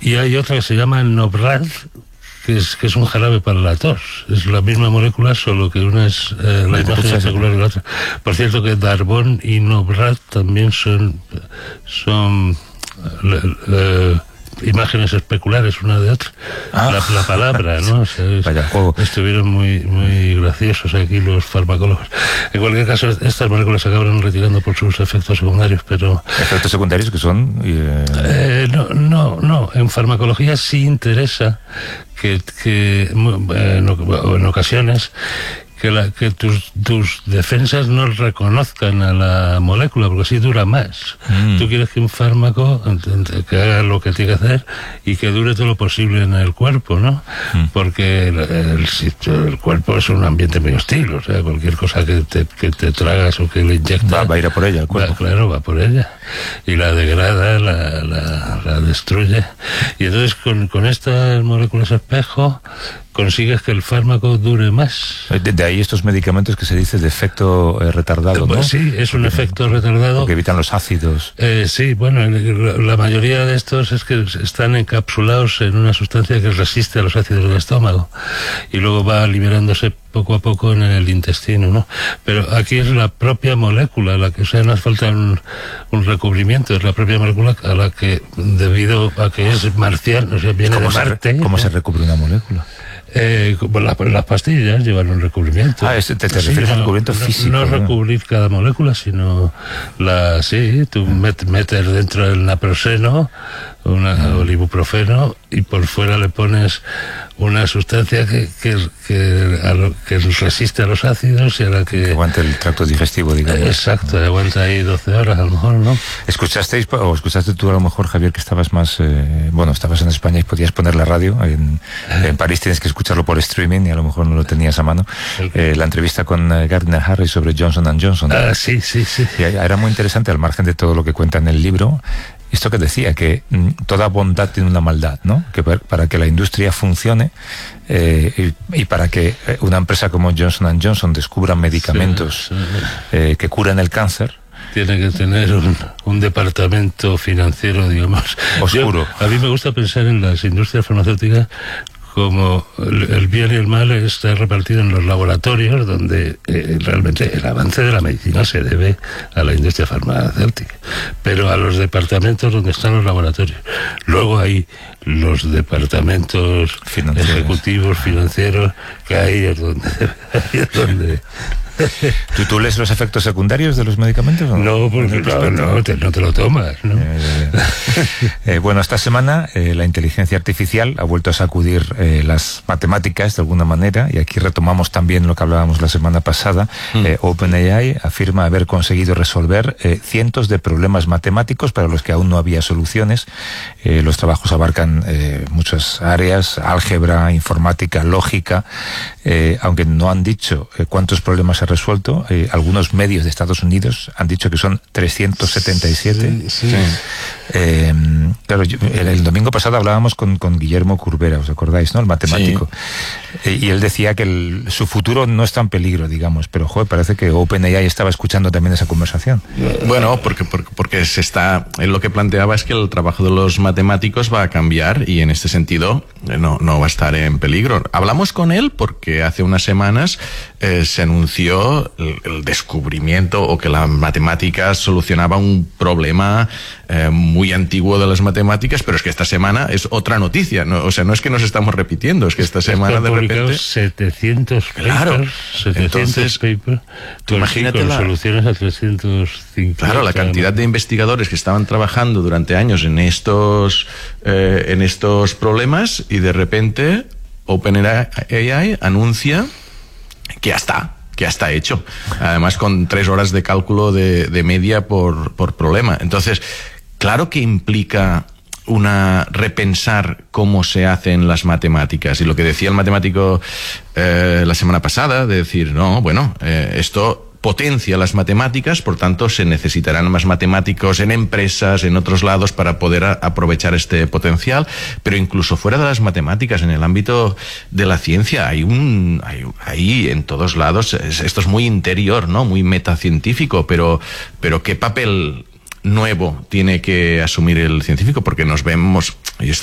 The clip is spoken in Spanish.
Y hay otra que se llama Nobrad, que es un jarabe para la tos. Es la misma molécula, solo que una es la imagen especular y la otra. Por cierto, que Darbón y Nobrad también son imágenes especulares una de otra. La palabra, ¿no? O sea, vaya juego. Estuvieron muy graciosos aquí los farmacólogos. En cualquier caso, estas moléculas se acabaron retirando por sus efectos secundarios, pero... ¿Efectos secundarios que son? No. En farmacología sí interesa que en ocasiones que tus defensas no reconozcan a la molécula, porque así dura más. Tú quieres que un fármaco que haga lo que tiene que hacer y que dure todo lo posible en el cuerpo, ¿no? Porque el cuerpo es un ambiente muy hostil, o sea, cualquier cosa que te tragas o que le inyectas... Va a ir a por ella el cuerpo. Claro, va por ella. Y la degrada, la destruye. Y entonces con estas moléculas espejo consigues que el fármaco dure más. De ahí estos medicamentos que se dice de efecto retardado, ¿no? Sí, es un efecto retardado. Porque evitan los ácidos. Sí, bueno, la mayoría de estos es que están encapsulados en una sustancia que resiste a los ácidos del estómago y luego va liberándose poco a poco en el intestino, ¿no? Pero aquí es la propia molécula la que, o sea, no hace falta un recubrimiento, es la propia molécula a la que, debido a que es marciano, o sea, viene de Marte. ¿Cómo se recubre una molécula? Las pastillas llevan un recubrimiento. ¿Te refieres al recubrimiento físico? No recubrir cada molécula, sino tú metes dentro del naproxeno o el ibuprofeno y por fuera le pones una sustancia que resiste a los ácidos y a la que aguante el tracto digestivo, digamos. Exacto, aguanta ahí 12 horas a lo mejor, ¿no? ¿Escuchaste tú a lo mejor, Javier, que estabas más... estabas en España y podías poner la radio? En París tienes que escucharlo por streaming y a lo mejor no lo tenías a mano. La entrevista con Gardner Harris sobre Johnson & Johnson. Sí. Y era muy interesante, al margen de todo lo que cuenta en el libro, esto que decía, que toda bondad tiene una maldad, ¿no? Que para que la industria funcione y para que una empresa como Johnson & Johnson descubra medicamentos que curan el cáncer, tiene que tener un departamento financiero, digamos, oscuro. A mí me gusta pensar en las industrias farmacéuticas como el bien y el mal está repartido en los laboratorios, donde realmente el avance de la medicina se debe a la industria farmacéutica, pero a los departamentos donde están los laboratorios. Luego hay los departamentos ejecutivos, financieros, que ahí es donde ¿Tú lees los efectos secundarios de los medicamentos? No, porque no te lo tomas, ¿no? Bueno, esta semana la inteligencia artificial ha vuelto a sacudir las matemáticas de alguna manera, y aquí retomamos también lo que hablábamos la semana pasada. OpenAI afirma haber conseguido resolver cientos de problemas matemáticos para los que aún no había soluciones. Los trabajos abarcan muchas áreas: álgebra, informática, lógica, aunque no han dicho cuántos problemas ha resuelto. Algunos medios de Estados Unidos han dicho que son 377. Sí. Claro, el domingo pasado hablábamos con Guillermo Curbera, ¿os acordáis, no? El matemático. Sí. Y él decía que su futuro no está en peligro, digamos, pero parece que OpenAI estaba escuchando también esa conversación. Bueno, porque él lo que planteaba es que el trabajo de los matemáticos va a cambiar y en este sentido no va a estar en peligro. Hablamos con él porque hace unas semanas se anunció el descubrimiento, o que la matemática solucionaba un problema muy antiguo de las matemáticas, pero es que esta semana es otra noticia, ¿no? O sea, no es que nos estamos repitiendo, es que esta semana de repente 700 papers, claro, 700 papers, imagínate con soluciones a 350. Claro, la cantidad de investigadores que estaban trabajando durante años en estos problemas, y de repente OpenAI anuncia que ya está hecho, además con 3 horas de cálculo de media por problema. Entonces, claro que implica repensar cómo se hacen las matemáticas, y lo que decía el matemático la semana pasada, de decir, esto potencia las matemáticas, por tanto se necesitarán más matemáticos en empresas, en otros lados, para poder aprovechar este potencial. Pero incluso fuera de las matemáticas, en el ámbito de la ciencia, hay en todos lados, esto es muy interior, ¿no? Muy metacientífico, pero ¿qué papel nuevo tiene que asumir el científico? Porque nos vemos,